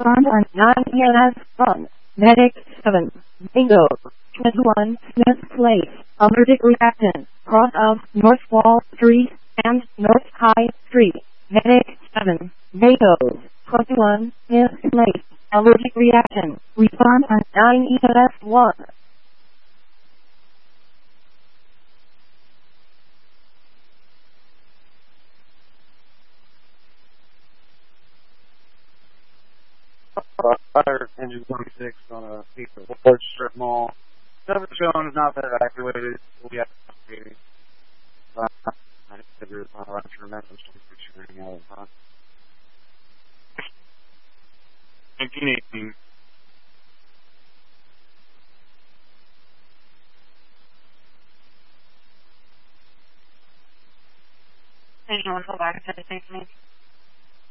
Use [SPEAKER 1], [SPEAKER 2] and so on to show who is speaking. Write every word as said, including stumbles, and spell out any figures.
[SPEAKER 1] Respond on nine E L S one. Medic seven. Bingo. twenty-one Smith Place. Allergic reaction. Cross of North Wall Street and North High Street. Medic seven. Bingo. twenty-one Smith Place. Allergic reaction. Respond on nine E L S one.
[SPEAKER 2] Fire engine twenty-six on a piece of large strip mall. Cover shown is not been evacuated. We'll be evacuated. Uh, I just said there's not a lot to remember. twenty-six shooting out of front. nineteen eighteen.
[SPEAKER 3] Anyone go back to the same